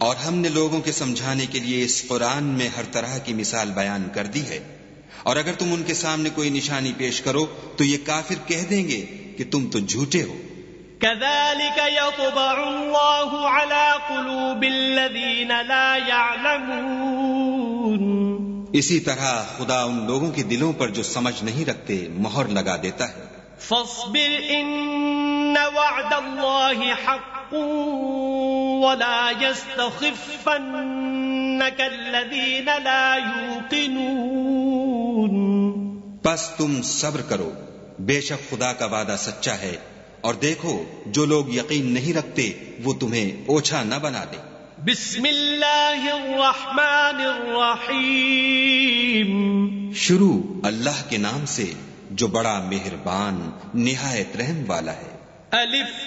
और हमने लोगों के समझाने के लिए इस कुरान में हर तरह की मिसाल बयान कर दी है, और अगर तुम उनके सामने कोई निशानी पेश करो तो ये काफिर कह देंगे कि तुम तो झूठे हो। कज़ालिक यत्बअुल्लाहु अला क़ुलूबिल्लज़ीन ला यअलमून। इसी तरह खुदा उन लोगों के दिलों पर जो समझ नहीं रखते मुहर लगा देता है। फ़स्बिर इन्न वअदल्लाहि हक़्क़ुन वला यस्तख़िफ़्फ़न्नक अल्लज़ीन ला यूक़िनून। बस तुम सब्र करो, बेशक खुदा का वादा सच्चा है, और देखो जो लोग यकीन नहीं रखते वो तुम्हें ओछा न बना दे। बिस्मिल्लाहिर्रहमानिर्रहीम। शुरू अल्लाह के नाम से जो बड़ा मेहरबान निहायत रहम वाला है। अलिफ